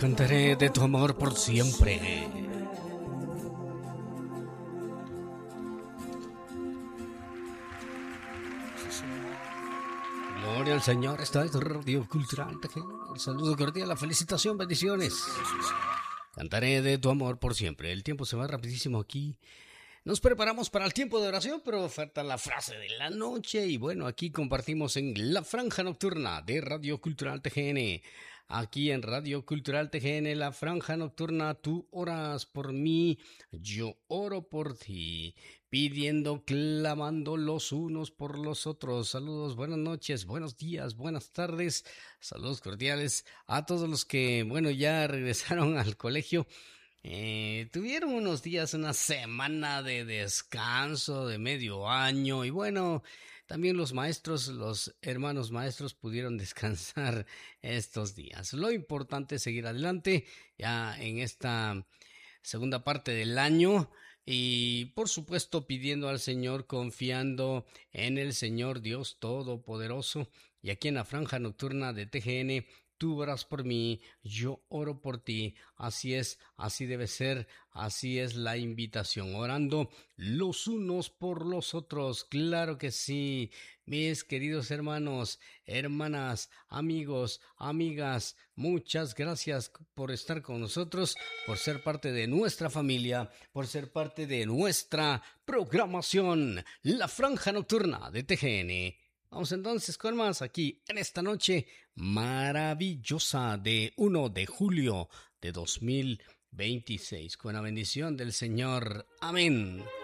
Cantaré de tu amor por siempre. Gloria al Señor, esta es Radio Cultural TGN. El saludo cordial, la felicitación, bendiciones. Cantaré de tu amor por siempre. El tiempo se va rapidísimo aquí. Nos preparamos para el tiempo de oración, pero falta la frase de la noche. Y bueno, aquí compartimos en la franja nocturna de Radio Cultural TGN. Aquí en Radio Cultural TGN, la franja nocturna, tú oras por mí, yo oro por ti, pidiendo, clamando los unos por los otros. Saludos, buenas noches, buenos días, buenas tardes, saludos cordiales a todos los que, bueno, ya regresaron al colegio. Tuvieron unos días, una semana de descanso de medio año y bueno, también los maestros, los hermanos maestros pudieron descansar estos días. Lo importante es seguir adelante ya en esta segunda parte del año y por supuesto pidiendo al Señor, confiando en el Señor Dios Todopoderoso. Y aquí en la franja nocturna de TGN, tú oras por mí, yo oro por ti. Así es, así debe ser, así es la invitación. Orando los unos por los otros. Claro que sí, mis queridos hermanos, hermanas, amigos, amigas. Muchas gracias por estar con nosotros, por ser parte de nuestra familia, por ser parte de nuestra programación, la franja nocturna de TGN. Vamos entonces con más aquí en esta noche maravillosa de 1 de julio de 2026. Con la bendición del Señor. Amén.